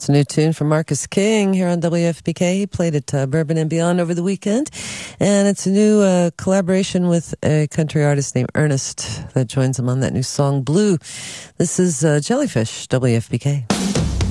That's a new tune from Marcus King here on WFPK. He played at Bourbon and Beyond over the weekend. And it's a new collaboration with a country artist named Ernest that joins him on that new song, Blue. This is Jellyfish, WFPK.